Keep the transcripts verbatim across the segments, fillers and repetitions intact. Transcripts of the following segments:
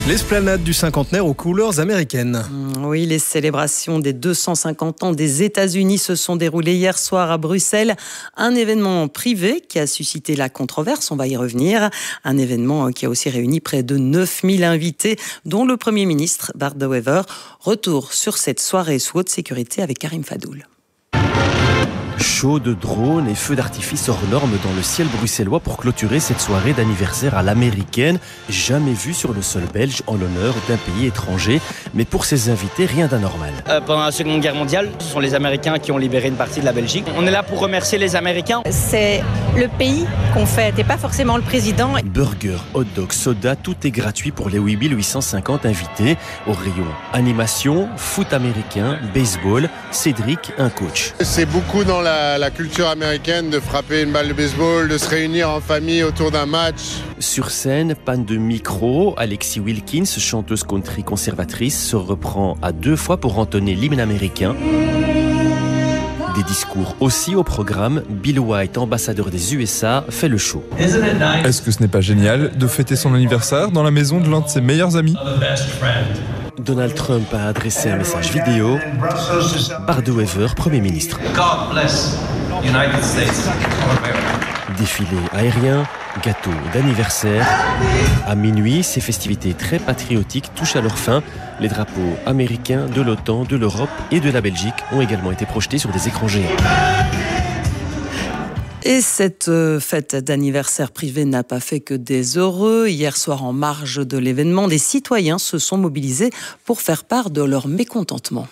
L'esplanade du cinquantenaire aux couleurs américaines. Oui, les célébrations des deux cent cinquante ans des États-Unis se sont déroulées hier soir à Bruxelles. Un événement privé qui a suscité la controverse, on va y revenir. Un événement qui a aussi réuni près de neuf mille invités, dont le Premier ministre Bart De Wever. Retour sur cette soirée sous haute sécurité avec Karim Fadoul. Show de drones et feux d'artifice hors normes dans le ciel bruxellois pour clôturer cette soirée d'anniversaire à l'américaine, jamais vue sur le sol belge en l'honneur d'un pays étranger. Mais pour ses invités, rien d'anormal. Euh, pendant la Seconde Guerre mondiale, ce sont les Américains qui ont libéré une partie de la Belgique. On est là pour remercier les Américains. C'est le pays qu'on fête et pas forcément le président. Burger, hot dog, soda, tout est gratuit pour les huit mille huit cent cinquante invités. Au rayon animation, foot américain, baseball, Cédric, un coach. C'est beaucoup dans la La, la culture américaine de frapper une balle de baseball, de se réunir en famille autour d'un match. Sur scène, panne de micro, Alexis Wilkins, chanteuse country conservatrice, se reprend à deux fois pour entonner l'hymne américain. Des discours aussi au programme. Bill White, ambassadeur des U S A, fait le show. Est-ce que ce n'est pas génial de fêter son anniversaire dans la maison de l'un de ses meilleurs amis ? Donald Trump a adressé un message vidéo. Bart De Wever, Premier ministre. Défilé aérien, gâteau d'anniversaire. À minuit, ces festivités très patriotiques touchent à leur fin. Les drapeaux américains, de l'OTAN, de l'Europe et de la Belgique ont également été projetés sur des écrans géants. Et cette fête d'anniversaire privée n'a pas fait que des heureux. Hier soir, en marge de l'événement, des citoyens se sont mobilisés pour faire part de leur mécontentement.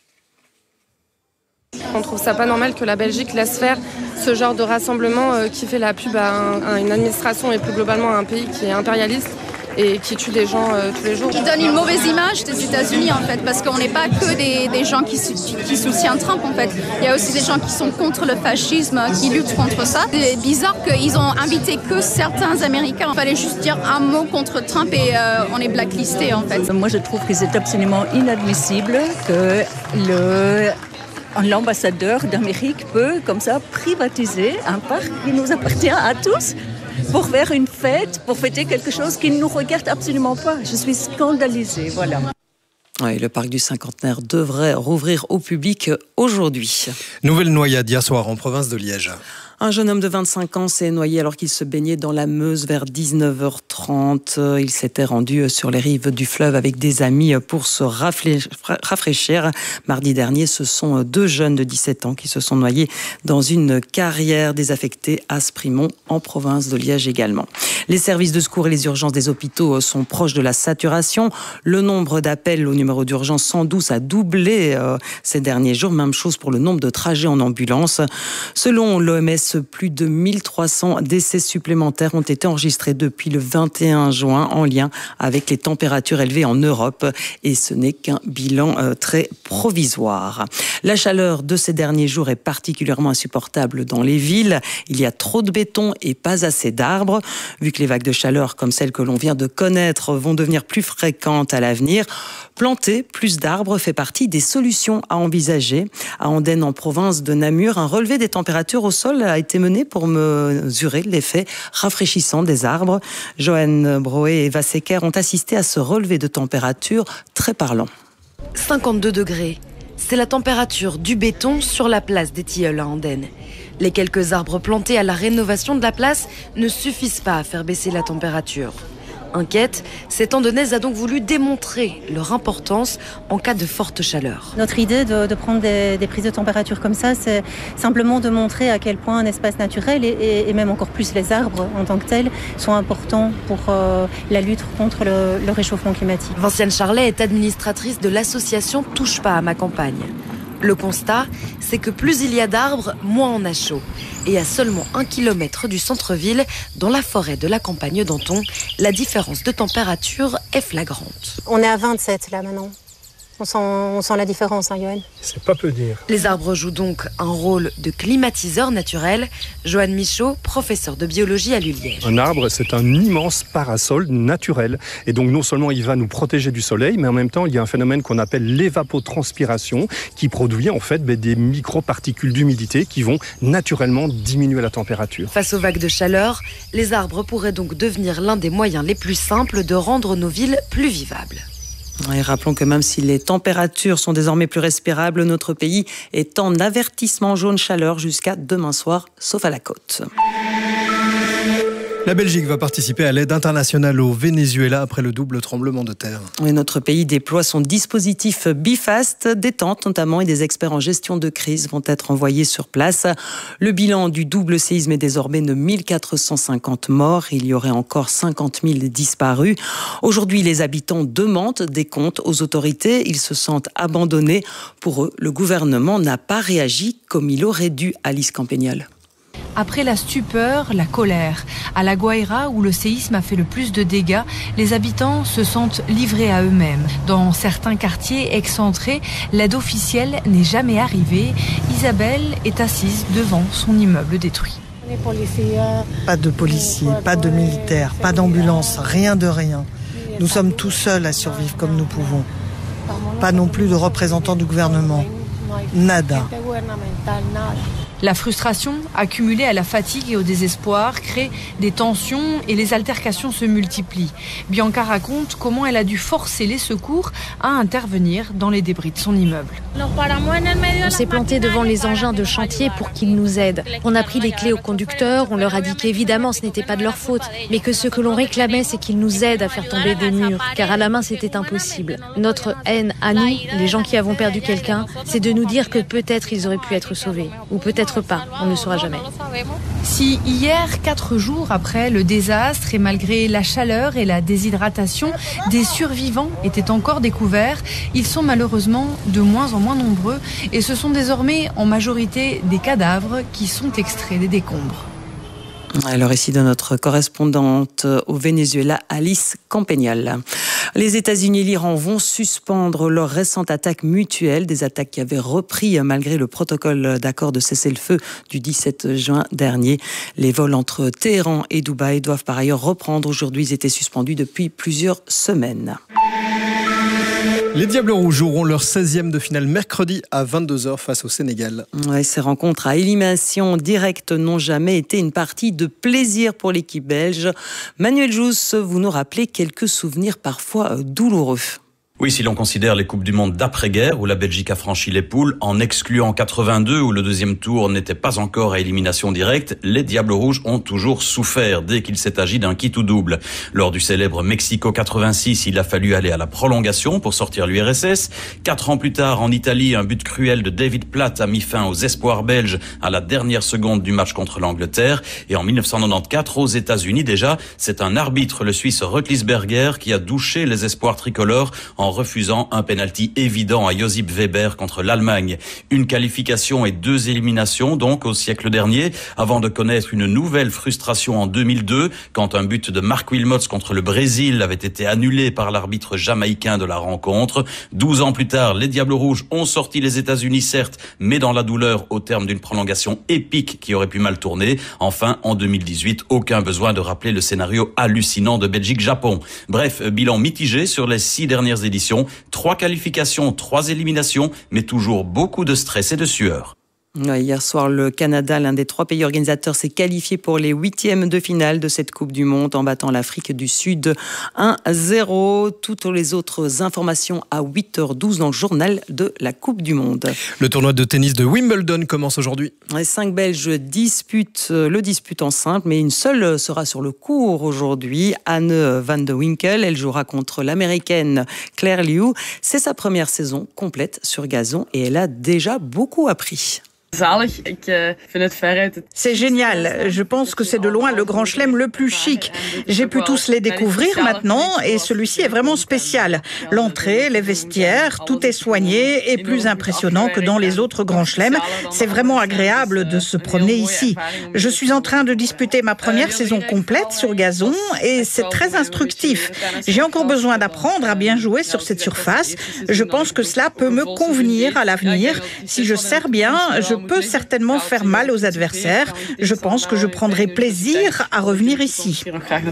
On trouve ça pas normal que la Belgique laisse faire ce genre de rassemblement qui fait la pub à, un, à une administration et plus globalement à un pays qui est impérialiste et qui tue des gens euh, tous les jours. Ils donnent une mauvaise image des États-Unis en fait, parce qu'on n'est pas que des, des gens qui, qui soutiennent Trump en fait. Il y a aussi des gens qui sont contre le fascisme, qui luttent contre ça. C'est bizarre qu'ils ont invité que certains Américains. Il fallait juste dire un mot contre Trump et euh, on est blacklisté en fait. Moi je trouve que c'est absolument inadmissible que le... l'ambassadeur d'Amérique peut, comme ça, privatiser un parc qui nous appartient à tous pour faire une fête, pour fêter quelque chose qui ne nous regarde absolument pas. Je suis scandalisée, voilà. Oui, le parc du cinquantenaire devrait rouvrir au public aujourd'hui. Nouvelle noyade hier soir en province de Liège. Un jeune homme de vingt-cinq ans s'est noyé alors qu'il se baignait dans la Meuse vers dix-neuf heures trente. Il s'était rendu sur les rives du fleuve avec des amis pour se rafraîchir. Mardi dernier, ce sont deux jeunes de dix-sept ans qui se sont noyés dans une carrière désaffectée à Sprimont, en province de Liège également. Les services de secours et les urgences des hôpitaux sont proches de la saturation. Le nombre d'appels au numéro d'urgence cent douze a doublé euh, ces derniers jours. Même chose pour le nombre de trajets en ambulance. Selon l'O M S, plus de mille trois cents décès supplémentaires ont été enregistrés depuis le vingt et un juin en lien avec les températures élevées en Europe. Et ce n'est qu'un bilan euh, très provisoire. La chaleur de ces derniers jours est particulièrement insupportable dans les villes. Il y a trop de béton et pas assez d'arbres. Vu que les vagues de chaleur comme celles que l'on vient de connaître vont devenir plus fréquentes à l'avenir, planter plus d'arbres fait partie des solutions à envisager. À Andenne, en province de Namur, un relevé des températures au sol a été mené pour mesurer l'effet rafraîchissant des arbres. Joanne Broé et Eva Secker ont assisté à ce relevé de température très parlant. cinquante-deux degrés. C'est la température du béton sur la place des Tilleuls à Andenne. Les quelques arbres plantés à la rénovation de la place ne suffisent pas à faire baisser la température. Inquiète, cette Andennaise a donc voulu démontrer leur importance en cas de forte chaleur. Notre idée de, de prendre des, des prises de température comme ça, c'est simplement de montrer à quel point un espace naturel et, et, et même encore plus les arbres en tant que tels sont importants pour euh, la lutte contre le, le réchauffement climatique. Vinciane Charlet est administratrice de l'association Touche pas à ma campagne. Le constat, c'est que plus il y a d'arbres, moins on a chaud. Et à seulement un kilomètre du centre-ville, dans la forêt de la campagne d'Anton, la différence de température est flagrante. On est à vingt-sept là maintenant. On sent, on sent la différence, hein, Johan. C'est pas peu dire. Les arbres jouent donc un rôle de climatiseur naturel. Johan Michaud, professeur de biologie à l'U Liège. Un arbre, c'est un immense parasol naturel. Et donc non seulement il va nous protéger du soleil, mais en même temps il y a un phénomène qu'on appelle l'évapotranspiration qui produit en fait des microparticules d'humidité qui vont naturellement diminuer la température. Face aux vagues de chaleur, les arbres pourraient donc devenir l'un des moyens les plus simples de rendre nos villes plus vivables. Et rappelons que même si les températures sont désormais plus respirables, notre pays est en avertissement jaune chaleur jusqu'à demain soir, sauf à la côte. La Belgique va participer à l'aide internationale au Venezuela après le double tremblement de terre. Et notre pays déploie son dispositif Bifast. Des tentes notamment et des experts en gestion de crise vont être envoyés sur place. Le bilan du double séisme est désormais de mille quatre cent cinquante morts. Il y aurait encore cinquante mille disparus. Aujourd'hui, les habitants demandent des comptes aux autorités. Ils se sentent abandonnés. Pour eux, le gouvernement n'a pas réagi comme il aurait dû. Alice Campagnol. Après la stupeur, la colère. À La Guaira, où le séisme a fait le plus de dégâts, les habitants se sentent livrés à eux-mêmes. Dans certains quartiers excentrés, l'aide officielle n'est jamais arrivée. Isabelle est assise devant son immeuble détruit. Pas de policiers, pas de militaires, pas d'ambulance, rien de rien. Nous sommes tout seuls à survivre comme nous pouvons. Pas non plus de représentants du gouvernement. Nada. La frustration, accumulée à la fatigue et au désespoir, crée des tensions et les altercations se multiplient. Bianca raconte comment elle a dû forcer les secours à intervenir dans les débris de son immeuble. On s'est planté devant les engins de chantier pour qu'ils nous aident. On a pris les clés aux conducteurs, on leur a dit qu'évidemment ce n'était pas de leur faute, mais que ce que l'on réclamait c'est qu'ils nous aident à faire tomber des murs, car à la main c'était impossible. Notre haine à nous, les gens qui avons perdu quelqu'un, c'est de nous dire que peut-être ils auraient pu être sauvés, ou peut-être pas, on ne le saura jamais. Si hier, quatre jours après le désastre et malgré la chaleur et la déshydratation, des survivants étaient encore découverts, ils sont malheureusement de moins en moins nombreux et ce sont désormais en majorité des cadavres qui sont extraits des décombres. Le récit de notre correspondante au Venezuela, Alice Campagnol. Les États-Unis et l'Iran vont suspendre leur récente attaque mutuelle, des attaques qui avaient repris malgré le protocole d'accord de cessez-le-feu du dix-sept juin dernier. Les vols entre Téhéran et Dubaï doivent par ailleurs reprendre. Aujourd'hui, ils étaient suspendus depuis plusieurs semaines. Les Diables Rouges joueront leur seizième de finale mercredi à vingt-deux heures face au Sénégal. Ouais, ces rencontres à élimination directe n'ont jamais été une partie de plaisir pour l'équipe belge. Manuel Jousse, vous nous rappelez quelques souvenirs parfois douloureux. Oui, si l'on considère les Coupes du Monde d'après-guerre, où la Belgique a franchi les poules, en excluant quatre-vingt-deux, où le deuxième tour n'était pas encore à élimination directe, les Diables Rouges ont toujours souffert dès qu'il s'est agi d'un quitte ou double. Lors du célèbre Mexico quatre-vingt-six, il a fallu aller à la prolongation pour sortir l'U R S S. Quatre ans plus tard, en Italie, un but cruel de David Platt a mis fin aux espoirs belges à la dernière seconde du match contre l'Angleterre. Et en dix-neuf cent quatre-vingt-quatorze, aux États-Unis déjà, c'est un arbitre, le Suisse Rötlisberger, qui a douché les espoirs tricolores en refusant un pénalty évident à Josip Weber contre l'Allemagne. Une qualification et deux éliminations donc au siècle dernier, avant de connaître une nouvelle frustration en deux mille deux, quand un but de Mark Wilmots contre le Brésil avait été annulé par l'arbitre jamaïcain de la rencontre. Douze ans plus tard, les Diables Rouges ont sorti les États-Unis certes, mais dans la douleur au terme d'une prolongation épique qui aurait pu mal tourner. Enfin, en deux mille dix-huit, aucun besoin de rappeler le scénario hallucinant de Belgique-Japon. Bref, bilan mitigé sur les six dernières éditions. Trois qualifications, trois éliminations, mais toujours beaucoup de stress et de sueur. Hier soir, le Canada, l'un des trois pays organisateurs, s'est qualifié pour les huitièmes de finale de cette Coupe du Monde en battant l'Afrique du Sud un à zéro. Toutes les autres informations à huit heures douze dans le journal de la Coupe du Monde. Le tournoi de tennis de Wimbledon commence aujourd'hui. Les cinq Belges disputent le dispute en simple, mais une seule sera sur le court aujourd'hui. Anne van de Winkel, elle jouera contre l'Américaine Claire Liu. C'est sa première saison complète sur gazon et elle a déjà beaucoup appris. C'est génial. Je pense que c'est de loin le Grand Chelem le plus chic. J'ai pu tous les découvrir maintenant et celui-ci est vraiment spécial. L'entrée, les vestiaires, tout est soigné et plus impressionnant que dans les autres Grands Chelems. C'est vraiment agréable de se promener ici. Je suis en train de disputer ma première saison complète sur gazon et c'est très instructif. J'ai encore besoin d'apprendre à bien jouer sur cette surface. Je pense que cela peut me convenir à l'avenir. Si je sers bien, je peux certainement faire mal aux adversaires. Je pense que je prendrai plaisir à revenir ici.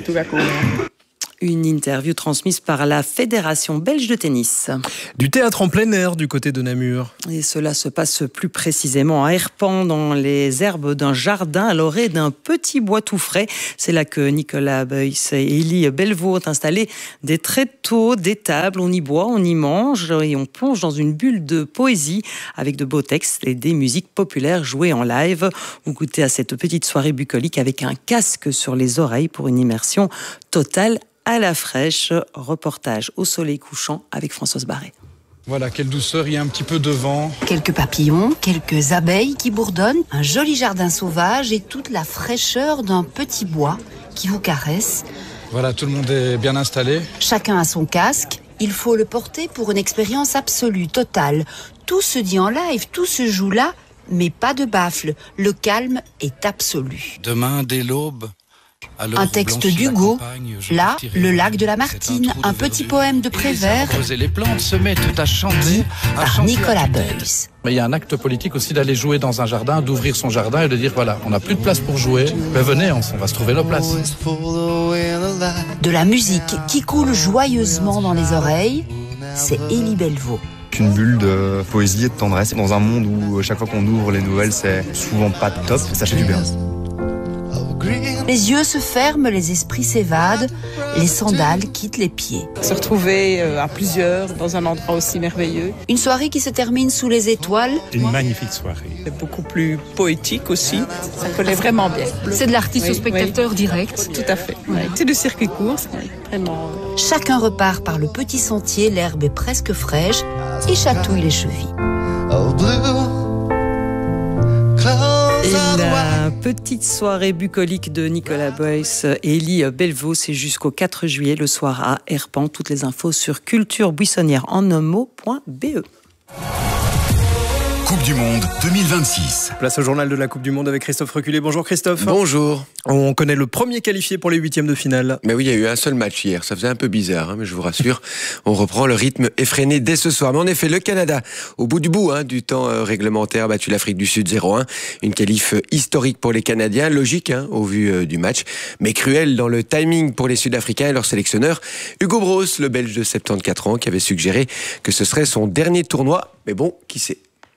Une interview transmise par la Fédération belge de tennis. Du théâtre en plein air du côté de Namur. Et cela se passe plus précisément à Herpan, dans les herbes d'un jardin à l'orée d'un petit bois tout frais. C'est là que Nicolas Beuys et Élie Belvaux ont installé des tréteaux, des tables. On y boit, on y mange et on plonge dans une bulle de poésie avec de beaux textes et des musiques populaires jouées en live. Vous goûtez à cette petite soirée bucolique avec un casque sur les oreilles pour une immersion totale à la fraîche. Reportage au soleil couchant avec Françoise Barret. Voilà, quelle douceur, il y a un petit peu de vent. Quelques papillons, quelques abeilles qui bourdonnent, un joli jardin sauvage et toute la fraîcheur d'un petit bois qui vous caresse. Voilà, tout le monde est bien installé. Chacun a son casque. Il faut le porter pour une expérience absolue, totale. Tout se dit en live, tout se joue là, mais pas de baffle. Le calme est absolu. Demain, dès l'aube. Un texte d'Hugo, là, le lac de la Martine, un petit poème de Prévert, et les plantes se mettent tout à chanter, à par chanter Nicolas Beuys. Mais il y a un acte politique aussi d'aller jouer dans un jardin, d'ouvrir son jardin et de dire voilà, on n'a plus de place pour jouer, mais venez, on, on va se trouver nos places. De la musique qui coule joyeusement dans les oreilles, c'est Élie Belvaux. Une bulle de poésie et de tendresse dans un monde où chaque fois qu'on ouvre les nouvelles, c'est souvent pas top, ça fait du bien. Les yeux se ferment, les esprits s'évadent, les sandales quittent les pieds. Se retrouver à plusieurs dans un endroit aussi merveilleux. Une soirée qui se termine sous les étoiles. Une magnifique soirée. C'est beaucoup plus poétique aussi. Ça collait vraiment bien. C'est de l'artiste oui, au spectateur oui. direct. Tout à fait. Oui. C'est du circuit court. Vraiment. Chacun repart par le petit sentier, l'herbe est presque fraîche et chatouille les chevilles. Oh, Et la petite soirée bucolique de Nicolas Beuys et Élie Belvaux, c'est jusqu'au quatre juillet, le soir à Herpan. Toutes les infos sur culture buissonnière en un mot point b e. Coupe du Monde deux mille vingt-six. Place au journal de la Coupe du Monde avec Christophe Reculé. Bonjour Christophe. Bonjour. On connaît le premier qualifié pour les huitièmes de finale. Mais oui, il y a eu un seul match hier. Ça faisait un peu bizarre, hein, mais je vous rassure, on reprend le rythme effréné dès ce soir. Mais en effet, le Canada, au bout du bout hein, du temps euh, réglementaire, a battu l'Afrique du Sud zéro un. Une qualif historique pour les Canadiens, logique hein, au vu euh, du match, mais cruelle dans le timing pour les Sud-Africains et leur sélectionneur. Hugo Broos, le Belge de soixante-quatorze ans, qui avait suggéré que ce serait son dernier tournoi. Mais bon, qui sait?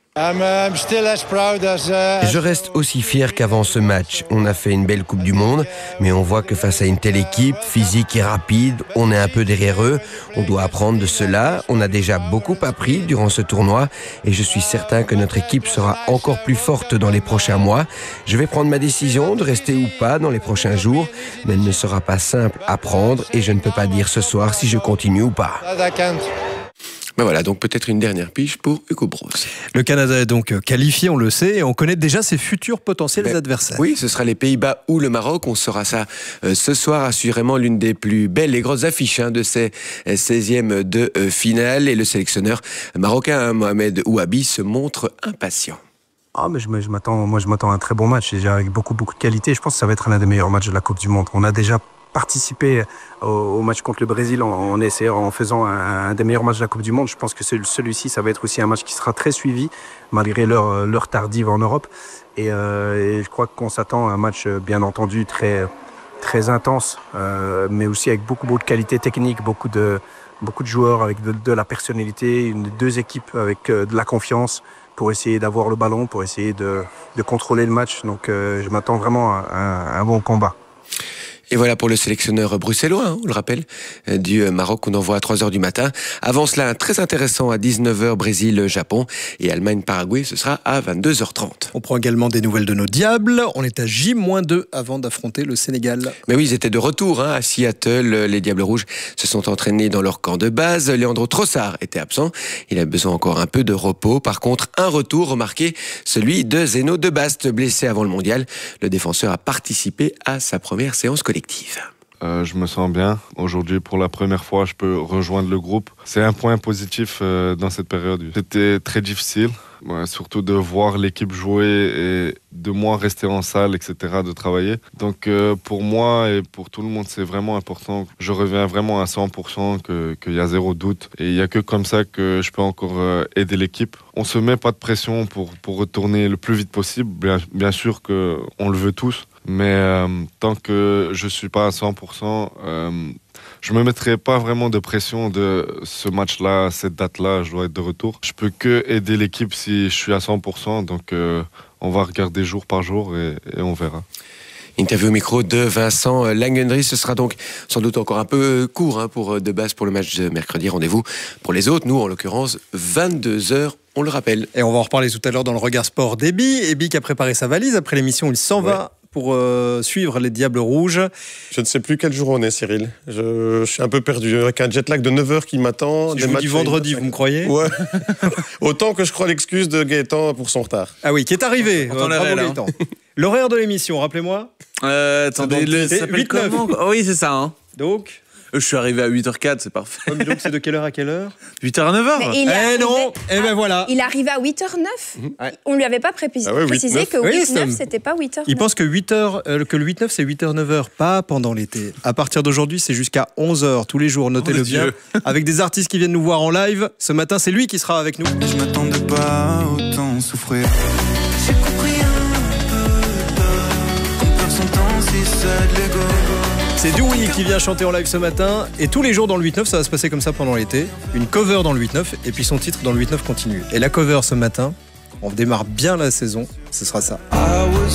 Je reste aussi fier qu'avant ce match. On a fait une belle Coupe du Monde, mais on voit que face à une telle équipe, physique et rapide, on est un peu derrière eux. On doit apprendre de cela. On a déjà beaucoup appris durant ce tournoi et je suis certain que notre équipe sera encore plus forte dans les prochains mois. Je vais prendre ma décision de rester ou pas dans les prochains jours, mais elle ne sera pas simple à prendre et je ne peux pas dire ce soir si je continue ou pas. Ben voilà, donc peut-être une dernière pige pour Hugo Broos. Le Canada est donc qualifié, on le sait, et on connaît déjà ses futurs potentiels ben, adversaires. Oui, ce sera les Pays-Bas ou le Maroc. On saura ça euh, ce soir, assurément l'une des plus belles et grosses affiches hein, de ces seizièmes de euh, finale. Et le sélectionneur marocain, hein, Mohamed Ouabi, se montre impatient. Ah, mais je, je m'attends, moi je m'attends à un très bon match, déjà avec beaucoup, beaucoup de qualité. Je pense que ça va être l'un des meilleurs matchs de la Coupe du Monde. On a déjà participer au, au match contre le Brésil en, en, essayant, en faisant un, un des meilleurs matchs de la Coupe du Monde. Je pense que celui-ci, ça va être aussi un match qui sera très suivi, malgré l'heure, l'heure tardive en Europe. Et, euh, et je crois qu'on s'attend à un match, bien entendu, très, très intense, euh, mais aussi avec beaucoup, beaucoup de qualité technique, beaucoup de, beaucoup de joueurs avec de, de la personnalité, une, deux équipes avec euh, de la confiance pour essayer d'avoir le ballon, pour essayer de, de contrôler le match. Donc euh, je m'attends vraiment à, à un bon combat. Et voilà pour le sélectionneur bruxellois, hein, on le rappelle, du Maroc qu'on envoie à trois heures du matin. Avant cela, un très intéressant à dix-neuf heures, Brésil-Japon et Allemagne-Paraguay, ce sera à vingt-deux heures trente. On prend également des nouvelles de nos Diables. On est à J moins deux avant d'affronter le Sénégal. Mais oui, ils étaient de retour hein, à Seattle. Les Diables Rouges se sont entraînés dans leur camp de base. Leandro Trossard était absent. Il a besoin encore un peu de repos. Par contre, un retour remarqué, celui de Zeno de Bast, blessé avant le mondial. Le défenseur a participé à sa première séance collective. Euh, je me sens bien. Aujourd'hui, pour la première fois, je peux rejoindre le groupe. C'est un point positif euh, dans cette période. C'était très difficile, ouais, surtout de voir l'équipe jouer et de moi rester en salle, et cetera, de travailler. Donc euh, pour moi et pour tout le monde, c'est vraiment important. Je reviens vraiment à cent pour cent, que, qu'il y a zéro doute. Et il n'y a que comme ça que je peux encore euh, aider l'équipe. On ne se met pas de pression pour, pour retourner le plus vite possible. Bien, bien sûr qu'on le veut tous. Mais euh, tant que je ne suis pas à cent pour cent, euh, je ne me mettrai pas vraiment de pression de ce match-là, cette date-là, je dois être de retour. Je peux que aider l'équipe si je suis à cent pour cent, donc euh, on va regarder jour par jour et, et on verra. Interview au micro de Vincent Langendry. Ce sera donc sans doute encore un peu court hein, pour De Bast pour le match de mercredi. Rendez-vous pour les autres, nous en l'occurrence, vingt-deux heures. On le rappelle. Et on va en reparler tout à l'heure dans le regard sport d'Ebi. Ebi qui a préparé sa valise. Après l'émission, il s'en ouais. va pour euh, suivre les Diables Rouges. Je ne sais plus quel jour on est, Cyril. Je, je suis un peu perdu. Avec un jet lag de neuf heures qui m'attend. Si je vous dis vendredi, vous me croyez ? Ouais. Autant que je crois l'excuse de Gaëtan pour son retard. Ah oui, qui est arrivé. Euh, bravo Gaëtan. L'horaire de l'émission, rappelez-moi. Euh, attendez, le, ça s'appelle comment ? Oh, oui, c'est ça. Hein. Donc Je suis arrivé à huit heures quatre, c'est parfait. Ouais, mais donc c'est de quelle heure à quelle heure ? huit heures à neuf heures. Eh arrivé... non, eh ben voilà. Il est arrivé à huit heures neuf. Mmh. Ouais. On lui avait pas précisé, ah ouais, précisé que huit neuf, oui, c'était pas huit heures neuf. Il pense que, huit heures, euh, que le huit neuf, c'est huit heures neuf heures, pas pendant l'été. À partir d'aujourd'hui, c'est jusqu'à onze heures tous les jours, notez-le oh, bien. Avec des artistes qui viennent nous voir en live. Ce matin, c'est lui qui sera avec nous. Je m'attendais pas à autant souffrir. J'ai compris un peu tard qu'on perd son temps si c'est de l'ego. C'est Dewey qui vient chanter en live ce matin. Et tous les jours dans le huit neuf, ça va se passer comme ça pendant l'été. Une cover dans le huit neuf et puis son titre dans le huit neuf continue. Et la cover ce matin, on démarre bien la saison, ce sera ça. Ah ouais,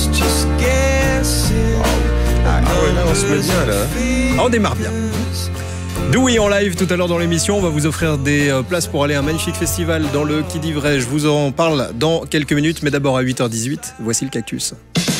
là on se met bien là. Ah, on démarre bien. Dewey en live tout à l'heure dans l'émission. On va vous offrir des places pour aller à un magnifique festival dans le Qui dit vrai. Je vous en parle dans quelques minutes. Mais d'abord à huit heures dix-huit, voici le Cactus.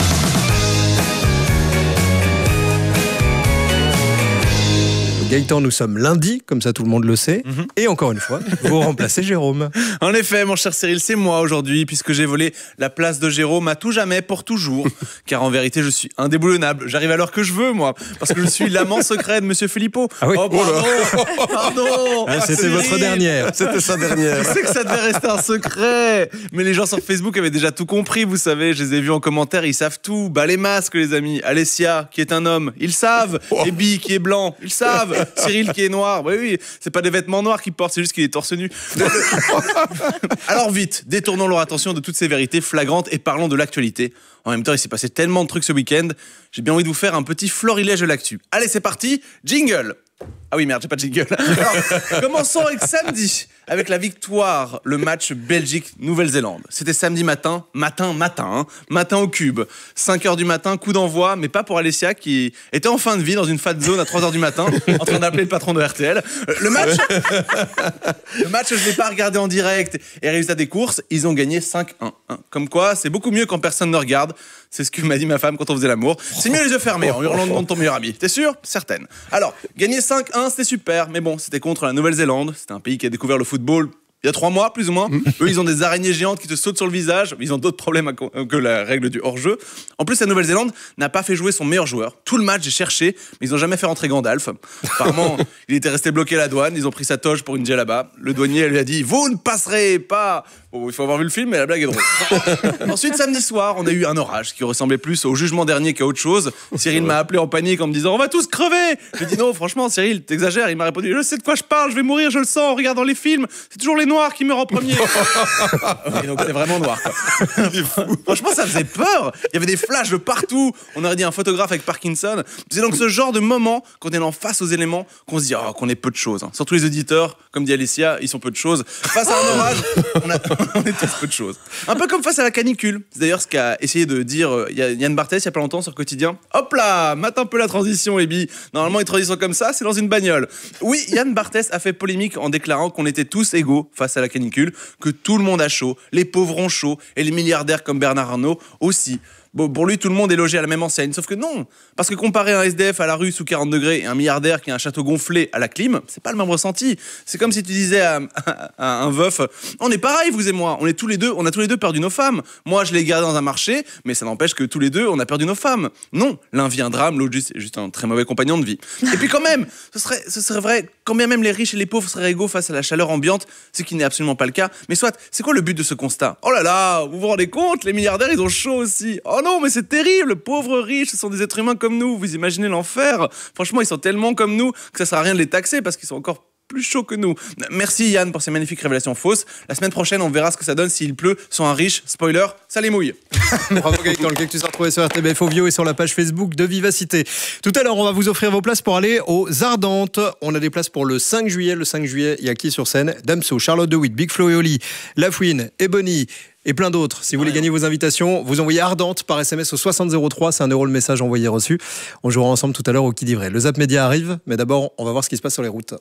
Gaëtan, nous sommes lundi, comme ça tout le monde le sait. Mm-hmm. Et encore une fois, vous remplacez Jérôme. En effet, mon cher Cyril, c'est moi aujourd'hui, puisque j'ai volé la place de Jérôme à tout jamais, pour toujours. Car en vérité, je suis indéboulonnable. J'arrive à l'heure que je veux, moi. Parce que je suis l'amant secret de Monsieur Philippot. Ah oui. Oh, pardon, pardon. Ah, c'était Cyril, votre dernière. C'était sa dernière. Je sais que ça devait rester un secret. Mais les gens sur Facebook avaient déjà tout compris, vous savez. Je les ai vus en commentaire, ils savent tout. Bah, les masques, les amis. Alessia, qui est un homme, ils savent. Oh. Ebi, qui est blanc, ils savent. Cyril qui est noir, oui, oui, c'est pas des vêtements noirs qu'il porte, c'est juste qu'il est torse nu. Alors vite, détournons leur attention de toutes ces vérités flagrantes et parlons de l'actualité. En même temps, il s'est passé tellement de trucs ce week-end, j'ai bien envie de vous faire un petit florilège de l'actu. Allez, c'est parti, jingle. Ah oui, merde, j'ai pas de jingle. Alors, commençons avec samedi, avec la victoire, le match Belgique-Nouvelle-Zélande. C'était samedi matin, matin, matin, hein, matin au cube. cinq heures du matin, coup d'envoi, mais pas pour Alessia qui était en fin de vie dans une fat zone à trois heures du matin, en train d'appeler le patron de R T L. Le match, le match, je l'ai pas regardé en direct. Et résultat des courses, ils ont gagné cinq un. Comme quoi, c'est beaucoup mieux quand personne ne regarde. C'est ce que m'a dit ma femme quand on faisait l'amour. C'est mieux les yeux fermés, en hurlant le nom de ton meilleur ami. T'es sûr ? Certaine. Alors, gagner cinq un, c'était super, mais bon, c'était contre la Nouvelle-Zélande. C'était un pays qui a découvert le football il y a trois mois, plus ou moins. Eux, ils ont des araignées géantes qui te sautent sur le visage. Ils ont d'autres problèmes que la règle du hors-jeu. En plus, la Nouvelle-Zélande n'a pas fait jouer son meilleur joueur. Tout le match, j'ai cherché, mais ils n'ont jamais fait rentrer Gandalf. Apparemment, il était resté bloqué à la douane. Ils ont pris sa toge pour une djellaba. Le douanier lui a dit « Vous ne passerez pas !» Bon, il faut avoir vu le film, mais la blague est drôle. Ensuite, samedi soir, on a eu un orage qui ressemblait plus au jugement dernier qu'à autre chose. Cyril m'a appelé en panique en me disant « On va tous crever !» J'ai dit « Non, franchement, Cyril, t'exagères. » Il m'a répondu « Je sais de quoi je parle, je vais mourir, je le sens en regardant les films. C'est toujours les noirs qui meurent en premier. » Et donc, c'est vraiment noir, quoi. Franchement, ça faisait peur. Il y avait des flashs de partout. On aurait dit un photographe avec Parkinson. C'est donc ce genre de moment, quand on est en face aux éléments, qu'on se dit oh, qu'on est peu de choses. Hein. Surtout les auditeurs, comme dit Alessia, ils sont peu de choses. Face à un orage, on a... On est tous peu de choses. Un peu comme face à la canicule. C'est d'ailleurs ce qu'a essayé de dire Yann Barthès il y a pas longtemps sur Quotidien. Hop là, mate un peu la transition, Ebi. Normalement, une transition comme ça, c'est dans une bagnole. Oui, Yann Barthès a fait polémique en déclarant qu'on était tous égaux face à la canicule, que tout le monde a chaud, les pauvres ont chaud, et les milliardaires comme Bernard Arnault aussi. Bon, pour lui, tout le monde est logé à la même enseigne. Sauf que non, parce que comparer un S D F à la rue sous quarante degrés et un milliardaire qui a un château gonflé à la clim, c'est pas le même ressenti. C'est comme si tu disais à, à, à un veuf, on est pareil, vous et moi. On est tous les deux, on a tous les deux perdu nos femmes. Moi, je l'ai gardé dans un marché, mais ça n'empêche que tous les deux, on a perdu nos femmes. Non, l'un vit un drame, l'autre juste, juste un très mauvais compagnon de vie. Et puis quand même, ce serait, ce serait vrai, quand bien même les riches et les pauvres seraient égaux face à la chaleur ambiante, ce qui n'est absolument pas le cas. Mais soit, c'est quoi le but de ce constat? Oh là là, vous vous rendez compte, les milliardaires, ils ont chaud aussi. Oh non, mais c'est terrible, pauvres riches, ce sont des êtres humains comme nous. Vous imaginez l'enfer? Franchement, ils sont tellement comme nous que ça sert à rien de les taxer parce qu'ils sont encore plus chauds que nous. Merci Yann pour ces magnifiques révélations fausses. La semaine prochaine, on verra ce que ça donne s'il pleut sur un riche. Spoiler, ça les mouille. Bravo Gaëtan, le cactus à retrouver sur R T B F Ovio et sur la page Facebook de Vivacité. Tout à l'heure, on va vous offrir vos places pour aller aux Ardentes. On a des places pour le cinq juillet. Le cinq juillet, il y a qui sur scène? Damso, Charlotte de Witt, Big Flo et Oli, Lafouine, Ebony et plein d'autres. Si vous voulez gagner vos invitations, vous envoyez Ardente par S M S au soixante zéro trois, c'est un euro le message envoyé reçu. On jouera ensemble tout à l'heure au Qui dit vrai. Le Zap Média arrive, mais d'abord, on va voir ce qui se passe sur les routes.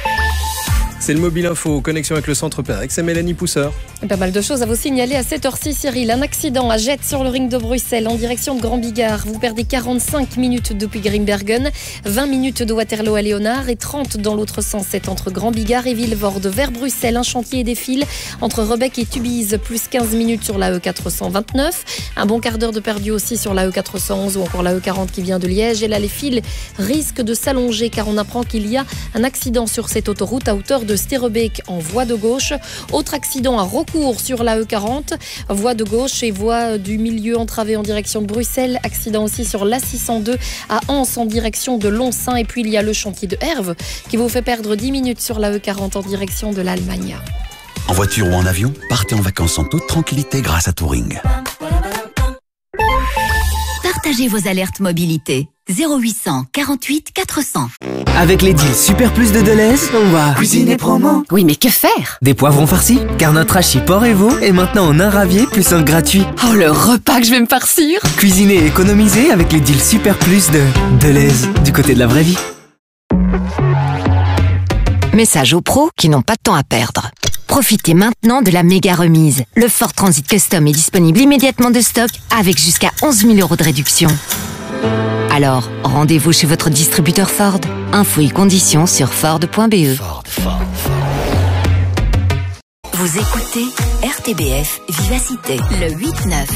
C'est le Mobile Info, connexion avec le centre Pérex. C'est Mélanie Pousseur. Pas mal de choses à vous signaler à cette heure-ci, Cyril. Un accident à Jette sur le ring de Bruxelles en direction de Grand Bigard. Vous perdez quarante-cinq minutes depuis Grimbergen, vingt minutes de Waterloo à Léonard et trente dans l'autre sens. C'est entre Grand Bigard et Villevorde. Vers Bruxelles, un chantier défile entre Rebec et Tubize, plus quinze minutes sur la E quatre cent vingt-neuf. Un bon quart d'heure de perdu aussi sur la E quatre cent onze ou encore la E quarante qui vient de Liège. Et là, les fils risquent de s'allonger car on apprend qu'il y a un accident sur cette autoroute à hauteur de Sterrebeek en voie de gauche. Autre accident à recours sur la E quarante, voie de gauche et voie du milieu entravée en direction de Bruxelles. Accident aussi sur l'A six cent deux à Anse en direction de Lonsin. Et puis il y a le chantier de Herve qui vous fait perdre dix minutes sur la E quarante en direction de l'Allemagne. En voiture ou en avion, partez en vacances en toute tranquillité grâce à Touring. Partagez vos alertes mobilité. zéro huit cent quarante-huit quatre cents. Avec les deals Super Plus de Deleuze, on va cuisiner promo. Oui, mais que faire? Des poivrons farcis, car notre hachis porc et veau est maintenant en un ravier plus un gratuit. Oh, le repas que je vais me farcir! Cuisiner et économiser avec les deals Super Plus de Deleuze, du côté de la vraie vie. Message aux pros qui n'ont pas de temps à perdre. Profitez maintenant de la méga remise. Le Ford Transit Custom est disponible immédiatement de stock avec jusqu'à onze mille euros de réduction. Alors, rendez-vous chez votre distributeur Ford. Infos et conditions sur Ford point B E. Ford, Ford, Ford. Vous écoutez R T B F Vivacité, le huit neuf.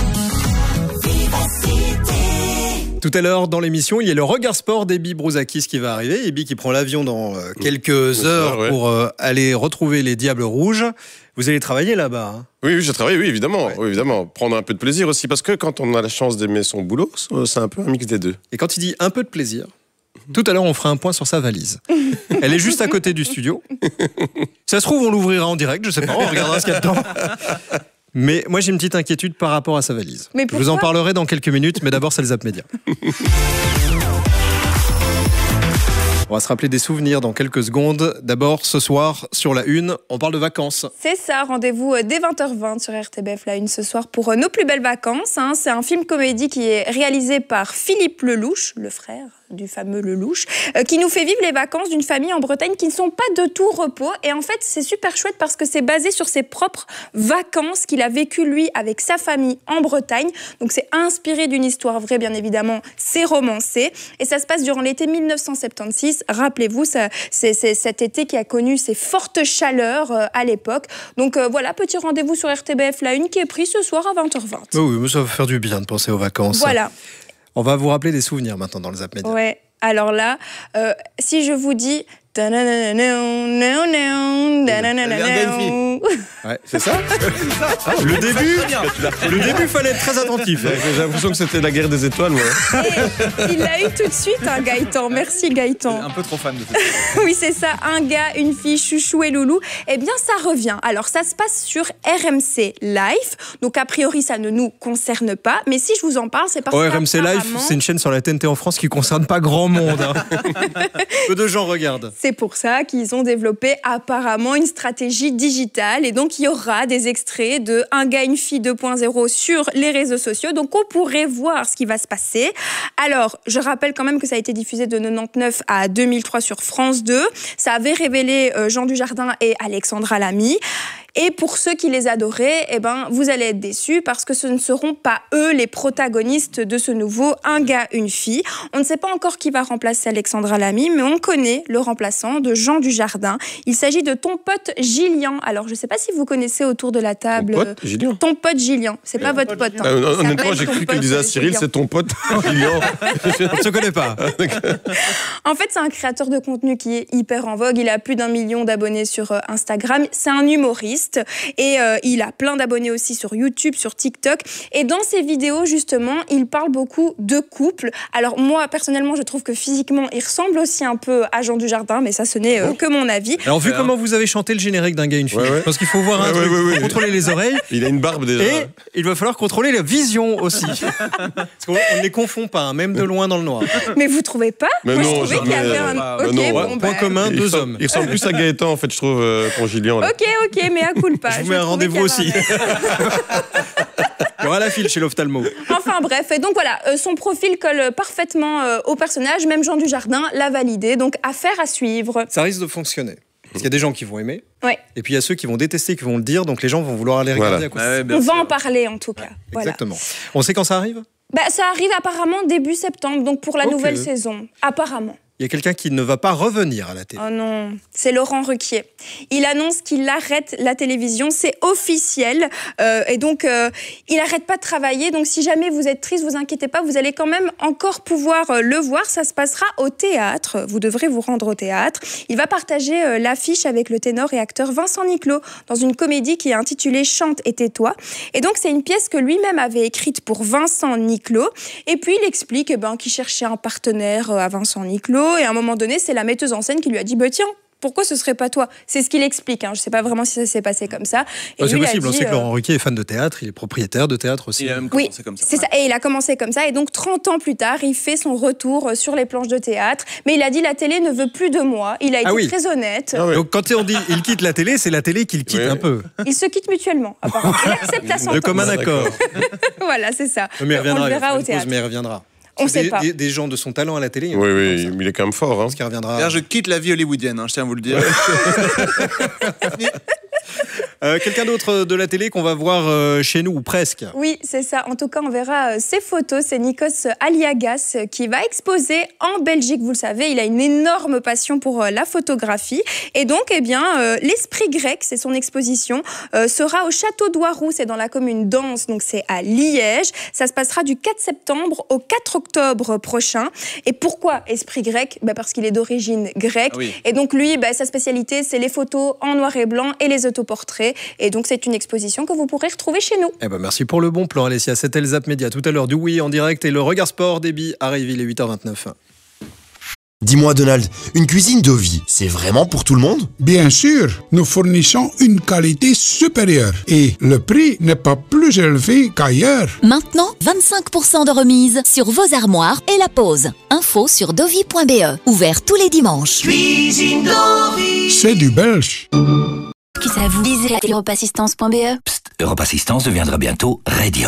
Tout à l'heure dans l'émission, il y a le regard sport d'Ebi Brouzakis qui va arriver. Ebi qui prend l'avion dans euh, quelques mmh, heures ouais. pour euh, aller retrouver les Diables Rouges. Vous allez travailler là-bas hein? Oui, oui, je travaille, oui, évidemment, ouais. oui, évidemment. Prendre un peu de plaisir aussi, parce que quand on a la chance d'aimer son boulot, c'est un peu un mix des deux. Et quand il dit un peu de plaisir, tout à l'heure, on fera un point sur sa valise. Elle est juste à côté du studio. Ça se trouve, on l'ouvrira en direct, je sais pas, on regardera ce qu'il y a dedans. Mais moi, j'ai une petite inquiétude par rapport à sa valise. Mais je vous en parlerai dans quelques minutes, mais d'abord, c'est le Zap Média. On va se rappeler des souvenirs dans quelques secondes. D'abord, ce soir, sur la Une, on parle de vacances. C'est ça, rendez-vous dès vingt heures vingt sur R T B F, la Une ce soir pour Nos plus belles vacances. Hein. C'est un film comédie qui est réalisé par Philippe Lelouch, le frère du fameux Lelouch, euh, qui nous fait vivre les vacances d'une famille en Bretagne qui ne sont pas de tout repos. Et en fait, c'est super chouette parce que c'est basé sur ses propres vacances qu'il a vécues, lui, avec sa famille en Bretagne. Donc c'est inspiré d'une histoire vraie, bien évidemment, c'est romancé. Et ça se passe durant l'été mille neuf cent soixante-seize. Rappelez-vous, ça, c'est, c'est cet été qui a connu ces fortes chaleurs euh, à l'époque. Donc euh, voilà, petit rendez-vous sur R T B F, la Une, qui est pris ce soir à vingt heures vingt. Oh oui, mais ça va faire du bien de penser aux vacances. Voilà. On va vous rappeler des souvenirs maintenant dans le Zap Média. Ouais, alors là, euh, si je vous dis... Ouais, c'est ça, ah, le début, le début fallait être très attentif. J'ai l'impression que c'était la guerre des étoiles. Ouais. Et il l'a eu tout de suite, hein, Gaëtan. Merci Gaëtan. Un peu trop fan de ça. Oui, c'est ça. Un gars, une fille, chouchou et loulou. Eh bien, ça revient. Alors, ça se passe sur R M C Life. Donc, a priori, ça ne nous concerne pas. Mais si je vous en parle, c'est parce oh, que R M C Life, c'est une chaîne sur la T N T en France qui ne concerne pas grand monde. Hein. Peu de gens regardent. C'est pour ça qu'ils ont développé apparemment une stratégie digitale. Et donc, donc, il y aura des extraits de Un gars, une fille deux point zéro sur les réseaux sociaux. Donc, on pourrait voir ce qui va se passer. Alors, je rappelle quand même que ça a été diffusé de quatre-vingt-dix-neuf à deux mille trois sur France deux. Ça avait révélé euh, Jean Dujardin et Alexandra Lamy. Et pour ceux qui les adoraient, eh ben, vous allez être déçus parce que ce ne seront pas eux les protagonistes de ce nouveau Un gars, une fille. On ne sait pas encore qui va remplacer Alexandra Lamy, mais on connaît le remplaçant de Jean Dujardin. Il s'agit de ton pote Gillian. Alors, je ne sais pas si vous connaissez autour de la table... Ton pote Gillian. Ton pote Gillian. C'est pas votre pote. Hein. Euh, honnêtement, j'ai cru qu'il disait à Cyril, Gillian. c'est ton pote Gillian. On ne se connaît pas. En fait, c'est un créateur de contenu qui est hyper en vogue. Il a plus d'un million d'abonnés sur euh, Instagram. C'est un humoriste. Et euh, il a plein d'abonnés aussi sur YouTube, sur TikTok. Et dans ses vidéos, justement, il parle beaucoup de couple. Alors moi, personnellement, je trouve que physiquement, il ressemble aussi un peu à Jean Dujardin, mais ça, ce n'est euh, que mon avis. Alors, vu comment vous avez chanté le générique d'Un gars, une fille, ouais, ouais. parce qu'il faut voir un ouais, truc, ouais, ouais, ouais. contrôler les oreilles. Il a une barbe déjà. Et il va falloir contrôler la vision aussi. Parce qu'on ne les confond pas, hein, même de loin dans le noir. Mais vous trouvez pas? Mais moi, non, je trouvais qu'il y avait un... bah, ok, non, bon, point bah... commun, il deux ressemble, hommes. Il ressemble plus à Gaëtan, en fait, je trouve, euh, ton Gillian. Là. Ok, ok, mais à culpa. Je vous mets un rendez-vous aussi. Il y aura la file chez l'ophtalmo. Enfin bref, et donc voilà, euh, son profil colle parfaitement euh, au personnage, même Jean Dujardin l'a validé, donc affaire à suivre. Ça risque de fonctionner. Parce qu'il y a des gens qui vont aimer, ouais. et puis il y a ceux qui vont détester, qui vont le dire, donc les gens vont vouloir aller regarder voilà. à quoi. On va en parler en tout cas. Voilà. Exactement. On sait quand ça arrive? Bah, ça arrive apparemment début septembre, donc pour la okay. nouvelle saison, apparemment. Il y a quelqu'un qui ne va pas revenir à la télé. Oh non, c'est Laurent Ruquier. Il annonce qu'il arrête la télévision, c'est officiel. Euh, et donc, euh, il n'arrête pas de travailler. Donc, si jamais vous êtes triste, vous inquiétez pas, vous allez quand même encore pouvoir euh, le voir. Ça se passera au théâtre. Vous devrez vous rendre au théâtre. Il va partager euh, l'affiche avec le ténor et acteur Vincent Niclot dans une comédie qui est intitulée Chante et tais-toi. Et donc, c'est une pièce que lui-même avait écrite pour Vincent Niclot. Et puis, il explique eh ben, qu'il cherchait un partenaire à Vincent Niclot. Et à un moment donné, c'est la metteuse en scène qui lui a dit bah, « Tiens, pourquoi ce serait pas toi ?» C'est ce qu'il explique. Hein. Je ne sais pas vraiment si ça s'est passé comme ça. Et bah, c'est lui, possible. dit, On sait que euh... Laurent Ruquier est fan de théâtre. Il est propriétaire de théâtre aussi. Il a même oui, commencé comme ça. c'est ça. Et il a commencé comme ça. Et donc, trente ans plus tard, il fait son retour sur les planches de théâtre. Mais il a dit « La télé ne veut plus de moi ». Il a été ah oui. très honnête. Ah oui. Donc, quand on dit « il quitte la télé », c'est la télé qu'il quitte oui. un peu. Ils se quittent mutuellement, apparemment. Il accepte la sentence. De commun accord. Voilà, c'est ça. Mais il reviendra, on le verra il au théâtre. Pause, mais il reviendra. On ne sait des, pas. Des, des gens de son talent à la télé. Oui, oui, il est quand même fort. Hein. Parce qu'il reviendra. D'ailleurs, je quitte la vie hollywoodienne, hein, je tiens à vous le dire. euh, Quelqu'un d'autre de la télé qu'on va voir euh, chez nous, ou presque. Oui, c'est ça. En tout cas, on verra euh, ses photos. C'est Nikos Aliagas euh, qui va exposer en Belgique. Vous le savez, il a une énorme passion pour euh, la photographie. Et donc, eh bien, euh, l'esprit grec, c'est son exposition, euh, sera au château d'Oiroux. C'est dans la commune d'Ans, donc c'est à Liège. Ça se passera du quatre septembre au quatre octobre prochain. Et pourquoi esprit grec? Bah parce qu'il est d'origine grecque. Ah oui. Et donc lui, bah, sa spécialité, c'est les photos en noir et blanc et les autoportraits. Et donc c'est une exposition que vous pourrez retrouver chez nous. Eh ben merci pour le bon plan, Alessia. C'était le Zap Média. Tout à l'heure du Oui en direct et le Regard Sport. Débit arrive, il est huit heures vingt-neuf. Dis-moi Donald, une cuisine de vie, c'est vraiment pour tout le monde? Bien sûr, nous fournissons une qualité supérieure et le prix n'est pas plus élevé qu'ailleurs. Maintenant, vingt-cinq pour cent de remise sur vos armoires et la pause. Info sur dovi point b e. Ouvert tous les dimanches. Cuisine Dovi. C'est du belge. Qui ça vous lisez à europe assistance point b e. Psst, Europe Assistance deviendra bientôt Radion.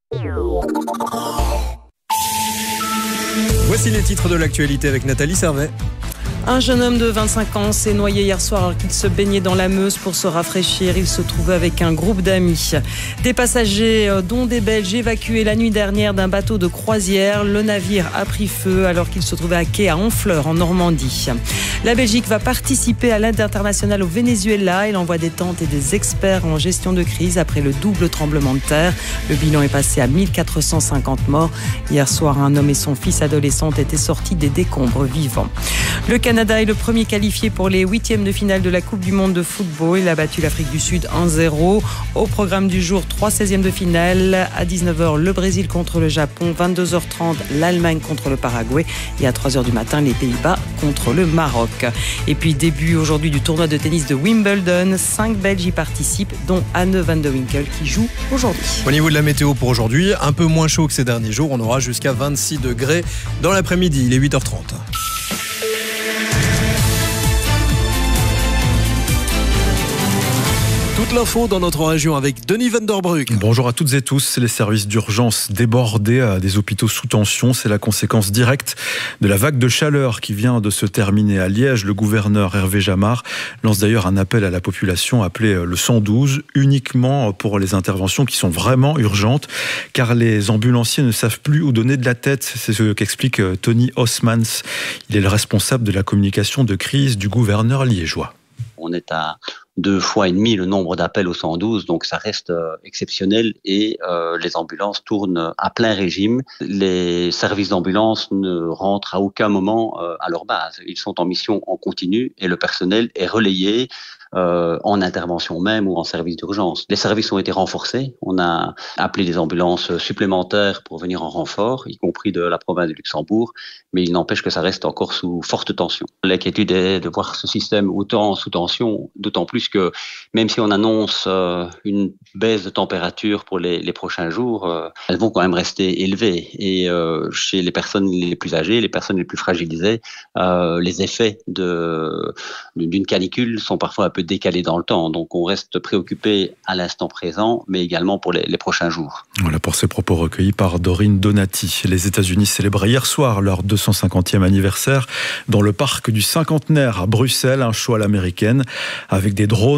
Voici les titres de l'actualité avec Nathalie Servet. Un jeune homme de vingt-cinq ans s'est noyé hier soir alors qu'il se baignait dans la Meuse pour se rafraîchir. Il se trouvait avec un groupe d'amis. Des passagers, dont des Belges, évacués la nuit dernière d'un bateau de croisière. Le navire a pris feu alors qu'il se trouvait à quai à Honfleur, en Normandie. La Belgique va participer à l'aide internationale au Venezuela. Il envoie des tentes et des experts en gestion de crise après le double tremblement de terre. Le bilan est passé à mille quatre cent cinquante morts. Hier soir, un homme et son fils adolescent étaient sortis des décombres vivants. Le Canada est le premier qualifié pour les huitièmes de finale de la Coupe du Monde de football. Il a battu l'Afrique du Sud un zéro. Au programme du jour, trois seizièmes de finale. À dix-neuf heures, le Brésil contre le Japon. vingt-deux heures trente, l'Allemagne contre le Paraguay. Et à trois heures du matin, les Pays-Bas contre le Maroc. Et puis, début aujourd'hui du tournoi de tennis de Wimbledon. Cinq Belges y participent, dont Anne van de Winkel qui joue aujourd'hui. Au niveau de la météo pour aujourd'hui, un peu moins chaud que ces derniers jours. On aura jusqu'à vingt-six degrés dans l'après-midi. Il est huit heures trente. Toute l'info dans notre région avec Denis Vanderbruck. Bonjour à toutes et tous. Les services d'urgence débordés à des hôpitaux sous tension, c'est la conséquence directe de la vague de chaleur qui vient de se terminer à Liège. Le gouverneur Hervé Jamard lance d'ailleurs un appel à la population appelé le cent douze, uniquement pour les interventions qui sont vraiment urgentes, car les ambulanciers ne savent plus où donner de la tête. C'est ce qu'explique Tony Hosmans. Il est le responsable de la communication de crise du gouverneur liégeois. On est à deux fois et demi le nombre d'appels au cent douze, donc ça reste euh, exceptionnel et euh, les ambulances tournent à plein régime. Les services d'ambulance ne rentrent à aucun moment euh, à leur base. Ils sont en mission en continu et le personnel est relayé Euh, en intervention même ou en service d'urgence. Les services ont été renforcés. On a appelé des ambulances supplémentaires pour venir en renfort, y compris de la province du Luxembourg, mais il n'empêche que ça reste encore sous forte tension. L'inquiétude est de voir ce système autant sous tension, d'autant plus que même si on annonce euh, une baisse de température pour les, les prochains jours, euh, elles vont quand même rester élevées. Et euh, chez les personnes les plus âgées, les personnes les plus fragilisées, euh, les effets de, d'une canicule sont parfois un peu décalé dans le temps. Donc on reste préoccupé à l'instant présent, mais également pour les, les prochains jours. Voilà pour ces propos recueillis par Dorine Donati. Les États-Unis célébraient hier soir leur deux cent cinquantième anniversaire dans le parc du Cinquantenaire à Bruxelles, un show à l'américaine avec des drones